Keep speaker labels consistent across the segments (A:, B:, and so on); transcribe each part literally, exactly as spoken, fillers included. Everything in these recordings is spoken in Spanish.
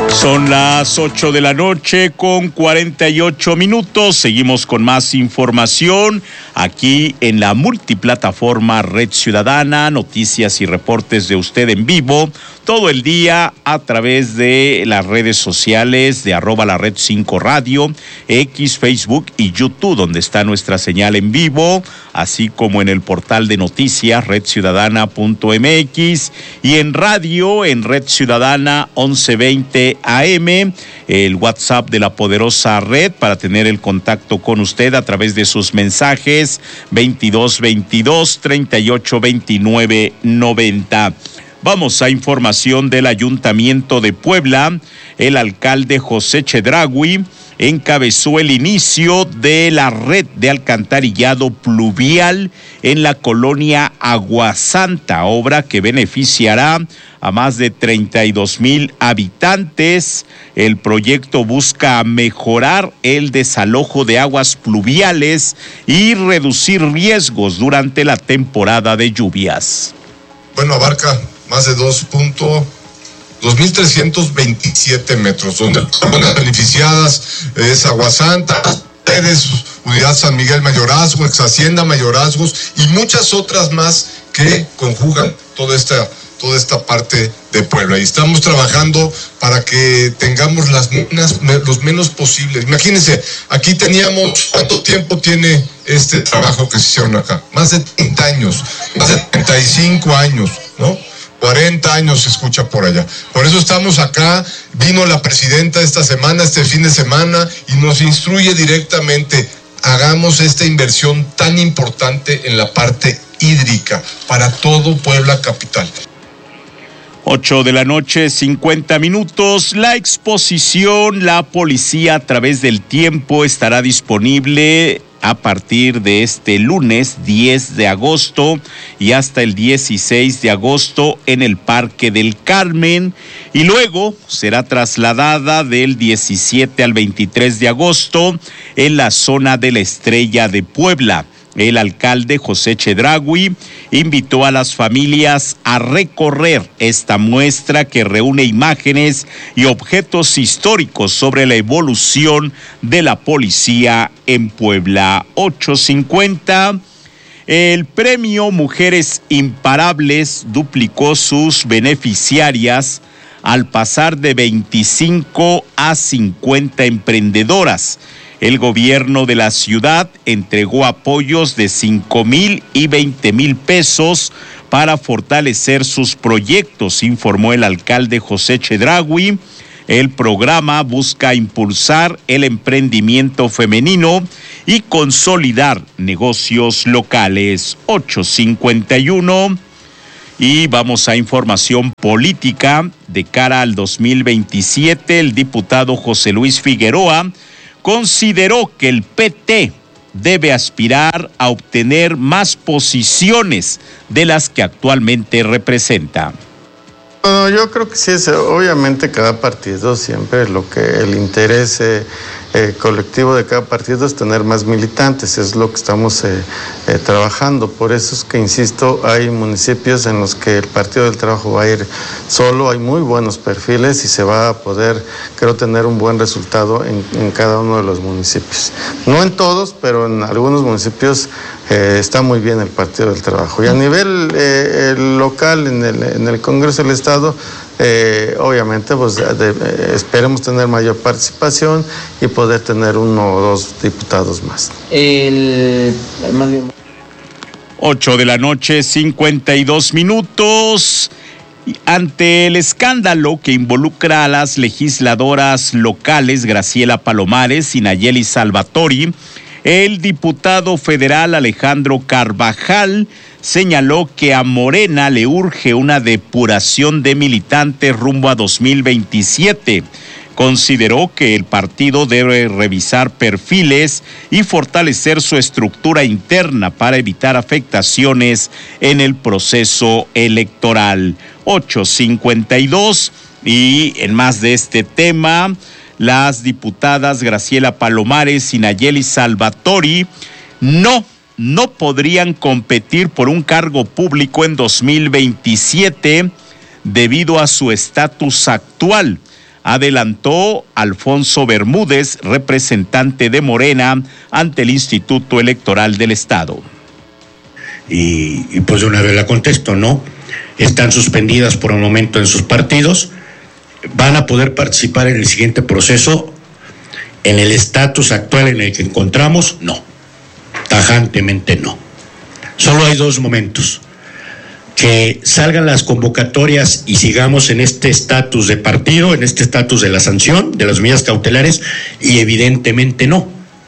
A: Son las ocho de la noche con cuarenta y ocho minutos. Seguimos con más información aquí en la multiplataforma Red Ciudadana, noticias y reportes de usted en vivo todo el día a través de las redes sociales de arroba la red cinco radio, X, Facebook y YouTube, donde está nuestra señal en vivo, así como en el portal de noticias red ciudadana punto m x y en radio en Red Ciudadana once veinte A M, el WhatsApp de la poderosa red para tener el contacto con usted a través de sus mensajes veintidós veintidós treinta y ocho veintinueve noventa. Vamos a información del Ayuntamiento de Puebla. El alcalde José Chedraui encabezó el inicio de la red de alcantarillado pluvial en la colonia Aguasanta, obra que beneficiará a más de treinta y dos mil habitantes. El proyecto busca mejorar el desalojo de aguas pluviales y reducir riesgos durante la temporada de lluvias.
B: Bueno, abarca más de dos mil trescientos veintisiete metros, donde las beneficiadas es Aguasanta, ustedes, Unidad San Miguel Mayorazgo, Ex Hacienda Mayorazgos y muchas otras más que conjugan toda esta, toda esta parte de Puebla. Y estamos trabajando para que tengamos las menos, los menos posibles. Imagínense, aquí teníamos, ¿cuánto tiempo tiene este trabajo que se hicieron acá? Más de treinta años, más de treinta y cinco años, ¿no? cuarenta años se escucha por allá. Por eso estamos acá. Vino la presidenta esta semana, este fin de semana, y nos instruye directamente: hagamos esta inversión tan importante en la parte hídrica para todo Puebla capital.
A: Ocho de la noche, cincuenta minutos. La exposición La Policía a través del tiempo estará disponible a partir de este lunes diez de agosto y hasta el dieciséis de agosto en el Parque del Carmen, y luego será trasladada del diecisiete al veintitrés de agosto en la zona de la Estrella de Puebla. El alcalde José Chedraui invitó a las familias a recorrer esta muestra que reúne imágenes y objetos históricos sobre la evolución de la policía en Puebla. ocho cincuenta. El premio Mujeres Imparables duplicó sus beneficiarias al pasar de veinticinco a cincuenta emprendedoras. El gobierno de la ciudad entregó apoyos de cinco mil y veinte mil pesos para fortalecer sus proyectos, informó el alcalde José Chedraui. El programa busca impulsar el emprendimiento femenino y consolidar negocios locales. ocho cincuenta y uno. Y vamos a información política. De cara al dos mil veintisiete, el diputado José Luis Figueroa consideró que el P T debe aspirar a obtener más posiciones de las que actualmente representa.
C: Bueno, yo creo que sí, es, obviamente cada partido siempre lo que el interés eh, eh, colectivo de cada partido es tener más militantes, es lo que estamos eh, eh, trabajando. Por eso es que, insisto, hay municipios en los que el Partido del Trabajo va a ir solo, hay muy buenos perfiles y se va a poder, creo, tener un buen resultado en, en cada uno de los municipios. No en todos, pero en algunos municipios eh, está muy bien el Partido del Trabajo. Y a nivel eh, el local, en el, en el Congreso del Estado, Eh, obviamente pues de, eh, esperemos tener mayor participación y poder tener uno o dos diputados más.
A: El... ocho de la noche, cincuenta y dos minutos. Ante el escándalo que involucra a las legisladoras locales Graciela Palomares y Nayeli Salvatori, el diputado federal Alejandro Carvajal señaló que a Morena le urge una depuración de militantes rumbo a dos mil veintisiete. Consideró que el partido debe revisar perfiles y fortalecer su estructura interna para evitar afectaciones en el proceso electoral. ocho cincuenta y dos. Y en más de este tema, las diputadas Graciela Palomares y Nayeli Salvatori no no podrían competir por un cargo público en dos mil veintisiete debido a su estatus actual. adelantó Alfonso Bermúdez, representante de Morena ante el Instituto Electoral del Estado.
D: Y, y pues de una vez la contesto, ¿no? Están suspendidas por un momento en sus partidos, van a poder participar en el siguiente proceso. En el estatus actual en el que encontramos, no, tajantemente no. Solo hay dos momentos: que salgan las convocatorias y sigamos en este estatus de partido, en este estatus de la sanción, de las medidas cautelares, y evidentemente no.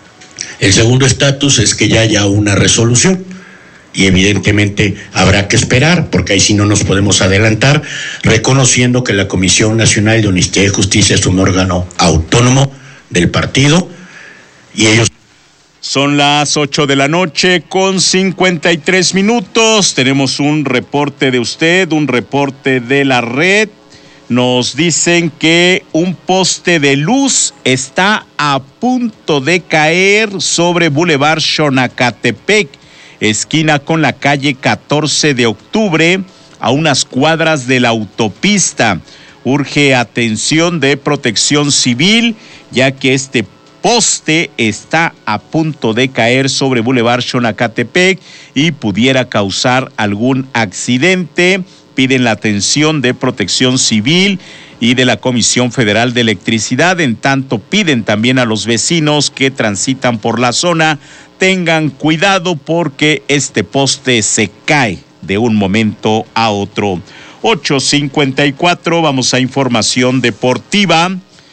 D: El segundo estatus es que ya haya una resolución, y evidentemente habrá que esperar, porque ahí sí no nos podemos adelantar, reconociendo que la Comisión Nacional de Honestidad y Justicia es un órgano autónomo del partido, y ellos...
A: Son las ocho de la noche con cincuenta y tres minutos. Tenemos un reporte de usted, un reporte de la red. Nos dicen que un poste de luz está a punto de caer sobre Boulevard Xonacatepec, esquina con la calle catorce de octubre, a unas cuadras de la autopista. Urge atención de Protección Civil, ya que este poste está a punto de caer sobre Boulevard Xonacatepec y pudiera causar algún accidente. Piden la atención de Protección Civil y de la Comisión Federal de Electricidad. En tanto, piden también a los vecinos que transitan por la zona tengan cuidado porque este poste se cae de un momento a otro. ocho cincuenta y cuatro, vamos a información deportiva.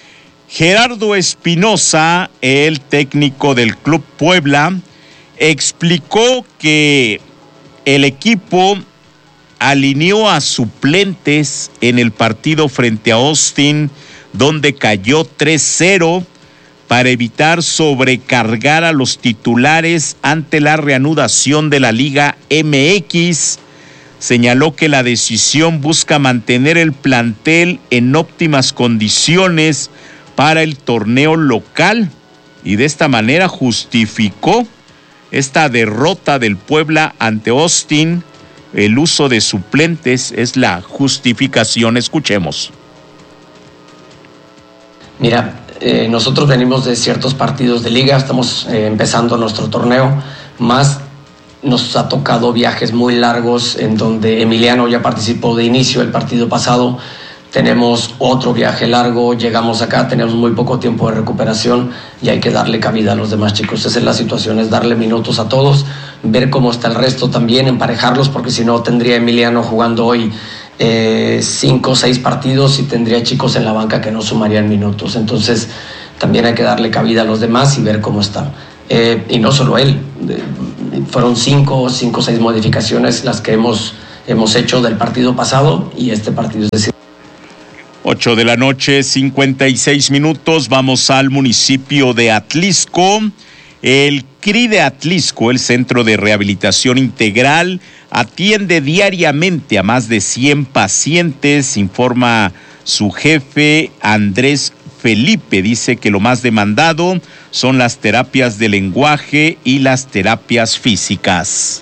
A: Gerardo Espinosa, el técnico del Club Puebla, explicó que el equipo alineó a suplentes en el partido frente a Austin, donde cayó tres cero, para evitar sobrecargar a los titulares ante la reanudación de la Liga M X. Señaló que la decisión busca mantener el plantel en óptimas condiciones para el torneo local, y de esta manera justificó esta derrota del Puebla ante Austin. El uso de suplentes es la justificación. Escuchemos.
E: Mira, eh, nosotros venimos de ciertos partidos de liga, estamos eh, empezando nuestro torneo, más nos ha tocado viajes muy largos en donde Emiliano ya participó de inicio el partido pasado. Tenemos otro viaje largo, llegamos acá, tenemos muy poco tiempo de recuperación y hay que darle cabida a los demás chicos. Esa es la situación, es darle minutos a todos, ver cómo está el resto también, emparejarlos, porque si no tendría Emiliano jugando hoy eh, cinco o seis partidos y tendría chicos en la banca que no sumarían minutos. Entonces también hay que darle cabida a los demás y ver cómo están. Eh, y no solo él, eh, fueron cinco, cinco o seis modificaciones las que hemos, hemos hecho del partido pasado y este partido, es decir,
A: ocho de la noche, cincuenta y seis minutos, vamos al municipio de Atlisco. El C R I de Atlisco, el Centro de Rehabilitación Integral, atiende diariamente a más de cien pacientes, informa su jefe Andrés Felipe. Dice que lo más demandado son las terapias de lenguaje y las terapias físicas.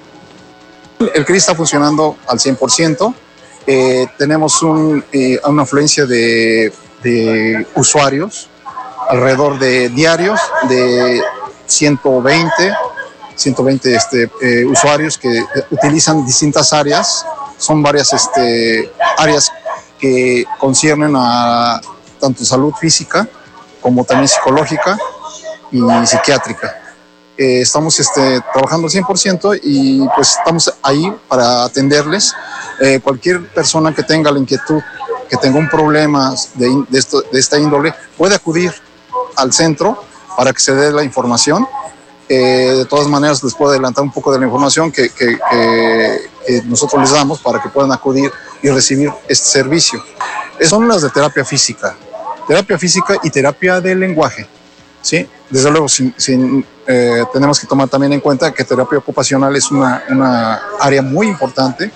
F: El C R I está funcionando al cien por ciento. Eh, tenemos un, eh, una afluencia de, de usuarios, alrededor de diarios, de ciento veinte este, eh, usuarios que utilizan distintas áreas. Son varias este, áreas que conciernen a tanto salud física como también psicológica y psiquiátrica. Eh, estamos este, trabajando al cien por ciento y pues estamos ahí para atenderles. Eh, cualquier persona que tenga la inquietud, que tenga un problema de, de, esto, de esta índole, puede acudir al centro para que se dé la información. Eh, de todas maneras, les puedo adelantar un poco de la información que, que, que, que nosotros les damos para que puedan acudir y recibir este servicio. Son las de terapia física, terapia física y terapia de lenguaje. ¿Sí? Desde luego, sin, sin, eh, tenemos que tomar también en cuenta que terapia ocupacional es una, una área muy importante.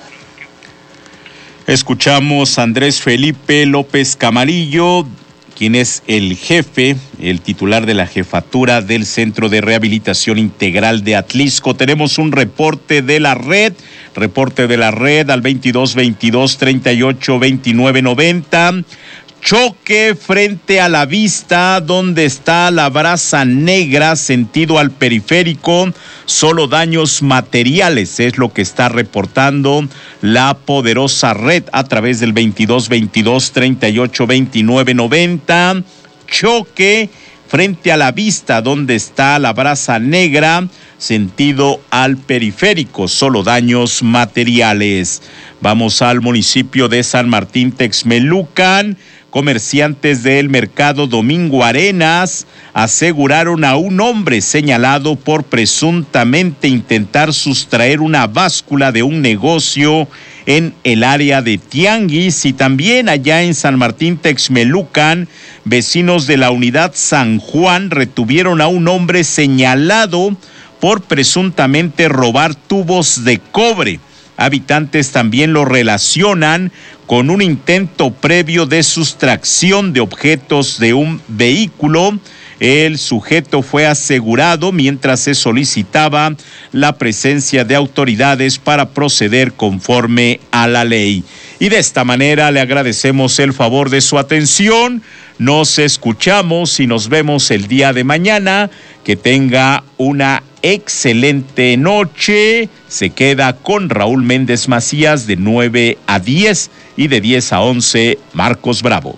A: Escuchamos a Andrés Felipe López Camarillo, quien es el jefe, el titular de la jefatura del Centro de Rehabilitación Integral de Atlisco. Tenemos un reporte de la red, reporte de la red al veintidós veintidós treinta y ocho veintinueve noventa. Choque frente a la vista, donde está la Brasa Negra, sentido al periférico, solo daños materiales, es lo que está reportando la poderosa red a través del veintidós veintidós treinta y ocho veintinueve noventa. Choque frente a la vista, donde está la Brasa Negra, sentido al periférico, solo daños materiales. Vamos al municipio de San Martín Texmelucan. Comerciantes del mercado Domingo Arenas aseguraron a un hombre señalado por presuntamente intentar sustraer una báscula de un negocio en el área de Tianguis. Y también allá en San Martín Texmelucan, vecinos de la unidad San Juan retuvieron a un hombre señalado por presuntamente robar tubos de cobre. Habitantes también lo relacionan con un intento previo de sustracción de objetos de un vehículo. El sujeto fue asegurado mientras se solicitaba la presencia de autoridades para proceder conforme a la ley. Y de esta manera le agradecemos el favor de su atención. Nos escuchamos y nos vemos el día de mañana. Que tenga una excelente noche. Se queda con Raúl Méndez Macías de nueve a diez y de diez a once Marcos Bravo.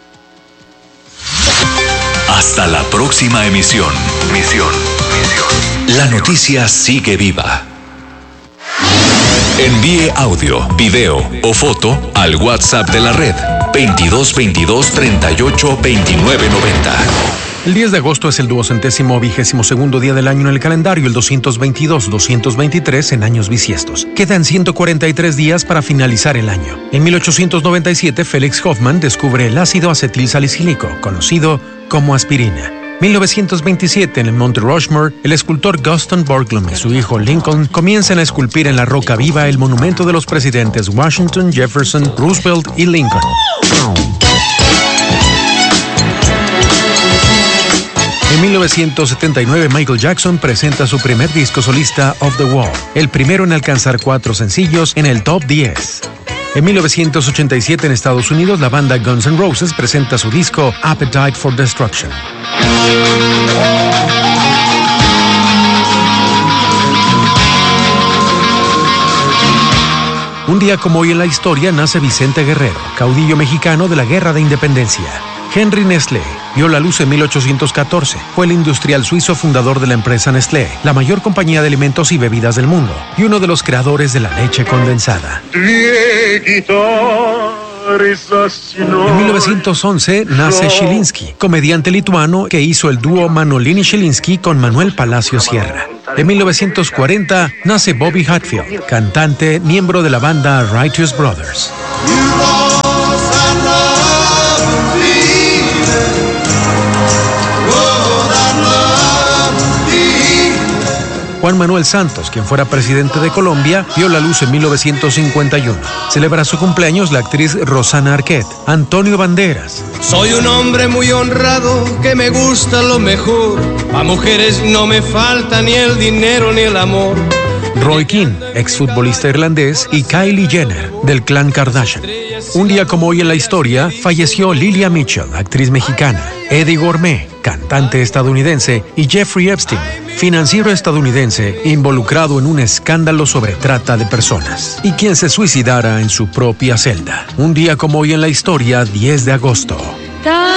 G: Hasta la próxima emisión. Misión. Misión. La noticia sigue viva. Envíe audio, video o foto al WhatsApp de la red veintidós veintidós treinta y ocho veintinueve noventa.
H: El diez de agosto es el duocentésimo vigésimo segundo día del año en el calendario, el doscientos veintidós doscientos veintitrés en años bisiestos. Quedan ciento cuarenta y tres días para finalizar el año. En mil ochocientos noventa y siete, Felix Hoffmann descubre el ácido acetil salicílico, conocido como aspirina. mil novecientos veintisiete, en el Monte Rushmore, el escultor Guston Borglum y su hijo Lincoln comienzan a esculpir en la roca viva el monumento de los presidentes Washington, Jefferson, Roosevelt y Lincoln. En mil novecientos setenta y nueve, Michael Jackson presenta su primer disco solista, Off the Wall, el primero en alcanzar cuatro sencillos en el top diez. En mil novecientos ochenta y siete, en Estados Unidos, la banda Guns N' Roses presenta su disco Appetite for Destruction. Un día como hoy en la historia nace Vicente Guerrero, caudillo mexicano de la Guerra de Independencia. Henry Nestlé vio la luz en mil ochocientos catorce. Fue el industrial suizo fundador de la empresa Nestlé, la mayor compañía de alimentos y bebidas del mundo, y uno de los creadores de la leche condensada. En mil novecientos once nace Schilinski, comediante lituano que hizo el dúo Manolini-Schilinski con Manuel Palacio Sierra. En mil novecientos cuarenta nace Bobby Hatfield, cantante, miembro de la banda Righteous Brothers. Juan Manuel Santos, quien fuera presidente de Colombia, vio la luz en mil novecientos cincuenta y uno. Celebra su cumpleaños la actriz Rosana Arquette. Antonio Banderas.
I: Soy un hombre muy honrado que me gusta lo mejor. A mujeres no me falta ni el dinero ni el amor.
H: Roy Keane, exfutbolista irlandés, y Kylie Jenner, del clan Kardashian. Un día como hoy en la historia, falleció Lilia Mitchell, actriz mexicana, Eddie Gourmet, cantante estadounidense, y Jeffrey Epstein, financiero estadounidense, involucrado en un escándalo sobre trata de personas, y quien se suicidara en su propia celda. Un día como hoy en la historia, diez de agosto.